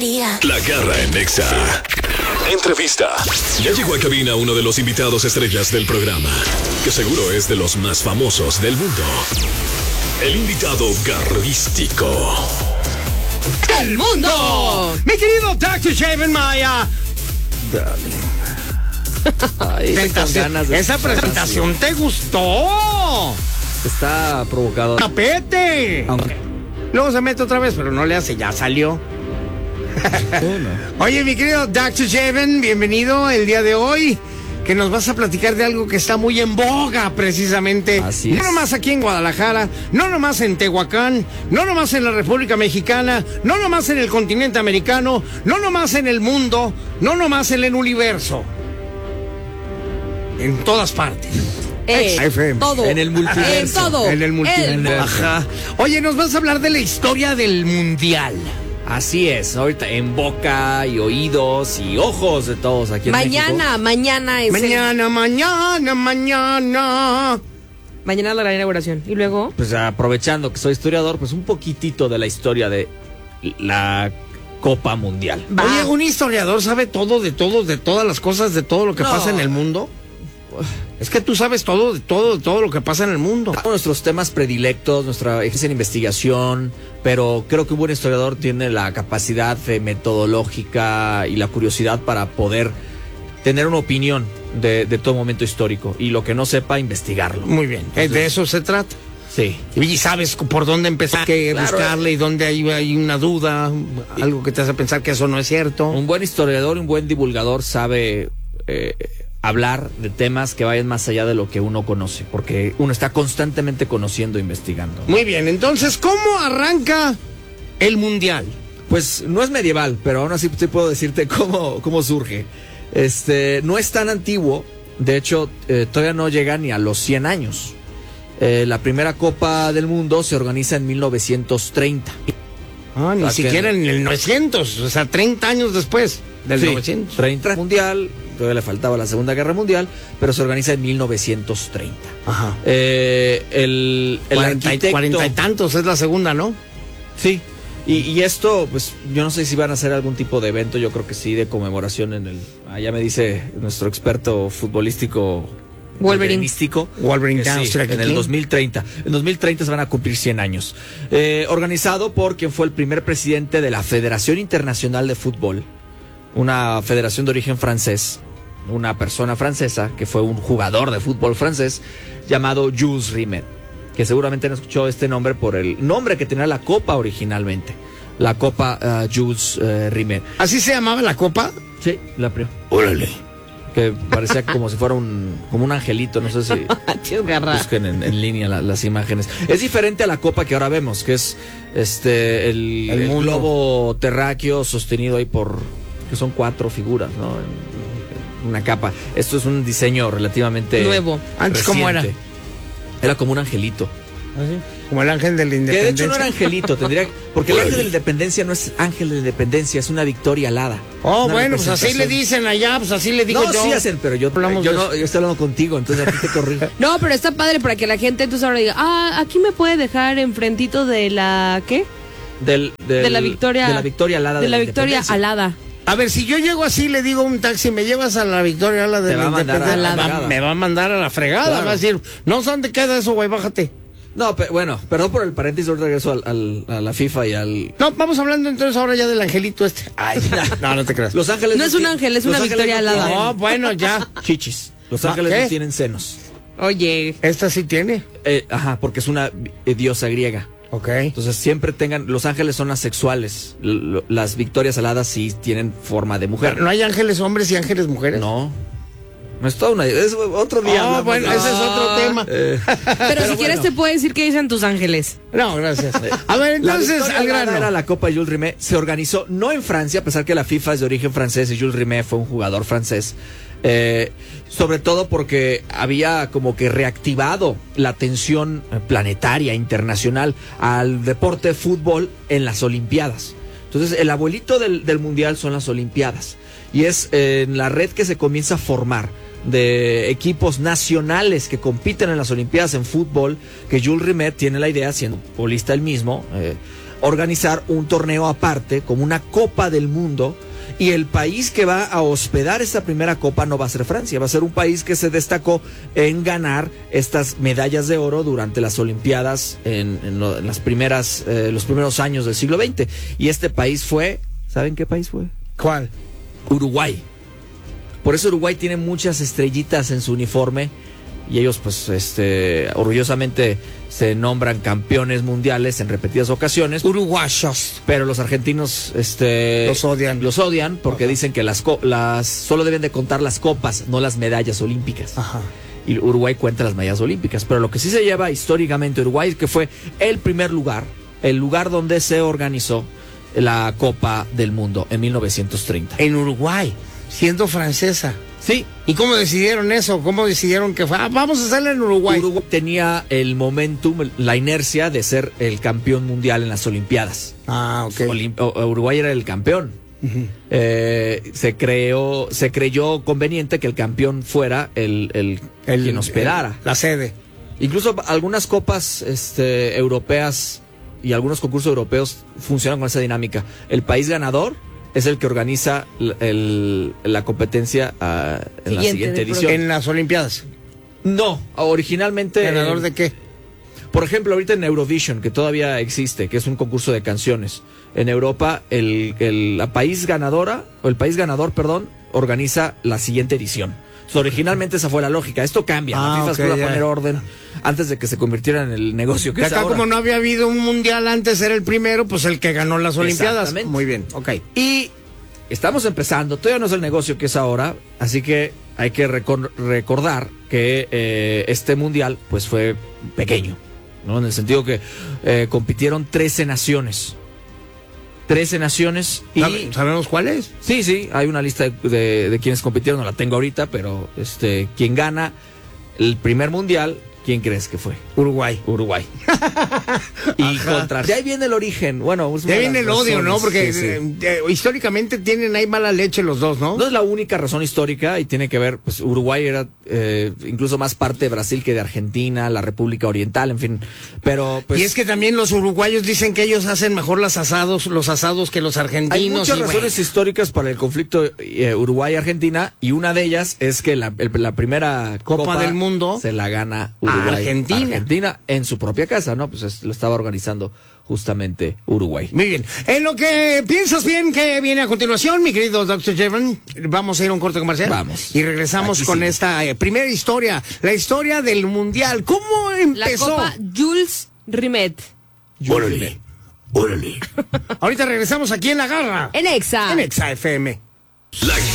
La Garra en Nexa. Entrevista. Ya llegó a cabina uno de los invitados estrellas del programa, que seguro es de los más famosos del mundo. El invitado garrístico del mundo. Mi querido Dr. Shaven Maya. Ay, esa presentación te gustó. Está provocado. ¡Tapete! Luego se mete otra vez, pero no le hace, ya salió. Oye, mi querido Dr. Shaven, bienvenido el día de hoy, que nos vas a platicar de algo que está muy en boga, precisamente. Así es. No nomás aquí en Guadalajara, no nomás en Tehuacán, no nomás en la República Mexicana, no nomás en el continente americano, no nomás en el mundo, no nomás en el universo. En todas partes. Todo. En el multiverso. Todo. En el multiverso. Ajá. Oye, nos vas a hablar de la historia del mundial. Así es, ahorita en boca y oídos y ojos de todos aquí en México. Mañana es Mañana es la gran inauguración. Y luego, pues aprovechando que soy historiador, pues un poquitito de la historia de la Copa Mundial. Oye, ¿un historiador sabe todo de todas las cosas, de todo lo que pasa en el mundo? Es que tú sabes todo de todo lo que pasa en el mundo. Nuestros temas predilectos, nuestra investigación, pero creo que un buen historiador tiene la capacidad metodológica y la curiosidad para poder tener una opinión de todo momento histórico, y lo que no sepa, investigarlo. Muy bien. Entonces, de eso se trata. Sí. Y sabes por dónde empezar, buscarle, y dónde hay una duda, algo que te hace pensar que eso no es cierto. Un buen historiador, un buen divulgador sabe hablar de temas que vayan más allá de lo que uno conoce, porque uno está constantemente conociendo e investigando. Muy bien, entonces, ¿cómo arranca el mundial? Pues no es medieval, pero aún así te puedo decirte cómo surge. No es tan antiguo, de hecho, todavía no llega ni a los 100 años. La primera Copa del Mundo se organiza en 1930. Ni siquiera en el 900, o sea, 30 años después del 900. 30 mundial, todavía le faltaba la Segunda Guerra Mundial, pero se organiza en 1930. Ajá. El arquitecto... 40 y tantos es la segunda, ¿no? Sí. Y esto, pues, yo no sé si van a hacer algún tipo de evento, yo creo que sí, de conmemoración en el... ya me dice nuestro experto futbolístico... Wolverine en el 2030. En 2030 se van a cumplir 100 años. Organizado por quien fue el primer presidente de la Federación Internacional de Fútbol, una federación de origen francés, una persona francesa que fue un jugador de fútbol francés llamado Jules Rimet, que seguramente han escuchado este nombre por el nombre que tenía la Copa originalmente, la Copa Jules Rimet. ¿Así se llamaba la Copa? Sí, la primera. Órale. Que parecía como si fuera como un angelito, no sé si busquen en línea las imágenes. Es diferente a la copa que ahora vemos, que es el globo terráqueo sostenido ahí que son 4 figuras, ¿no? En una capa. Esto es un diseño relativamente nuevo. Antes, ¿cómo era? Era como un angelito. ¿Ah, sí? Como el ángel de la independencia. Que de hecho no era angelito, porque el ángel de la independencia no es ángel de la independencia, es una victoria alada. Bueno, pues así le dicen allá, pues así le digo yo. No, sí hacen, pero yo estoy hablando contigo, entonces a ti te corrijo. No, pero está padre para que la gente entonces ahora diga, aquí me puede dejar enfrentito de la, ¿qué? De la victoria alada. De la victoria alada. A ver, si yo llego así, le digo a un taxi, me llevas a la victoria alada de la independencia, me va a mandar a la fregada, claro. Va a decir, no sé dónde queda eso, güey, bájate. No, bueno, perdón por el paréntesis, ahorita regreso a la FIFA y al... No, vamos hablando entonces ahora ya del angelito este. Ay, no te creas. Los ángeles... No es un ángel, es una victoria alada. No, bueno, ya. Chichis. Los ángeles no tienen senos. Oye. ¿Esta sí tiene? Porque es una diosa griega. Ok. Entonces siempre los ángeles son asexuales. Las victorias aladas sí tienen forma de mujer. ¿No hay ángeles hombres y ángeles mujeres? No. No es todo es otro día. Bueno, ese es otro tema. Pero si quieres te puedo decir qué dicen tus ángeles. No, gracias. A ver, entonces, al grano. Era la Copa Jules Rimet. Se organizó no en Francia, a pesar que la FIFA es de origen francés y Jules Rimet fue un jugador francés. Sobre todo porque había como que reactivado la atención planetaria, internacional, al deporte de fútbol en las Olimpiadas. Entonces, el abuelito del Mundial son las Olimpiadas. Y es en la red que se comienza a formar de equipos nacionales que compiten en las Olimpiadas en fútbol, que Jules Rimet tiene la idea, siendo futbolista él mismo, organizar un torneo aparte, como una Copa del Mundo, y el país que va a hospedar esta primera copa no va a ser Francia, va a ser un país que se destacó en ganar estas medallas de oro durante las Olimpiadas en los primeros años del siglo XX. Y este país fue, ¿saben qué país fue? ¿Cuál? Uruguay. Por eso Uruguay tiene muchas estrellitas en su uniforme y ellos pues orgullosamente se nombran campeones mundiales en repetidas ocasiones. Uruguayos. Pero los argentinos los odian. Los odian porque dicen que las solo deben de contar las copas, no las medallas olímpicas. Ajá. Y Uruguay cuenta las medallas olímpicas. Pero lo que sí se lleva históricamente Uruguay, que fue el primer lugar, el lugar donde se organizó la Copa del Mundo en 1930. En Uruguay, siendo francesa. Sí. ¿Y cómo decidieron eso? ¿Cómo decidieron que fue? Vamos a hacerlo en Uruguay. Uruguay tenía el momentum, la inercia de ser el campeón mundial en las Olimpiadas. Ah, ok. Uruguay era el campeón. Uh-huh. Se creyó conveniente que el campeón fuera el quien hospedara. La sede. Incluso algunas copas europeas y algunos concursos europeos funcionan con esa dinámica. El país ganador es el que organiza la competencia en la siguiente edición. ¿En las Olimpiadas? No, originalmente... ¿Ganador de qué? Por ejemplo, ahorita en Eurovision, que todavía existe, que es un concurso de canciones. En Europa, el país ganador, organiza la siguiente edición. Entonces, originalmente esa fue la lógica. Esto cambia. La FIFA pudo poner orden antes de que se convirtiera en el negocio que es acá, ahora. como no había habido un mundial antes, era el primero, pues el que ganó las Olimpiadas. Exactamente. Muy bien, ok. Y estamos empezando, todavía no es el negocio que es ahora, así que hay que recordar que este mundial pues fue pequeño, ¿no? En el sentido que compitieron 13 naciones. 13 naciones y... ¿Sabemos cuáles? Sí, hay una lista de quienes compitieron, no la tengo ahorita, pero quien gana el primer mundial, ¿quién crees que fue? Uruguay. Y contra... De ahí viene el origen. Bueno, de ahí viene el odio, ¿no? Porque históricamente tienen ahí mala leche los dos, ¿no? No es la única razón histórica y tiene que ver, pues Uruguay era incluso más parte de Brasil que de Argentina, la República Oriental, en fin. Pero pues... Y es que también los uruguayos dicen que ellos hacen mejor los asados que los argentinos. Hay muchas razones históricas para el conflicto Uruguay-Argentina y una de ellas es que la primera Copa del Mundo se la gana Uruguay. Argentina en su propia casa, ¿no? Pues lo estaba organizando justamente Uruguay. Muy bien. En lo que piensas bien que viene a continuación, mi querido Dr. Jevan, vamos a ir a un corte comercial. Vamos. Y regresamos con esta primera historia, la historia del Mundial. ¿Cómo empezó? La Copa Jules Rimet. Órale. Ahorita regresamos aquí en La Garra. En Exa. En Exa FM.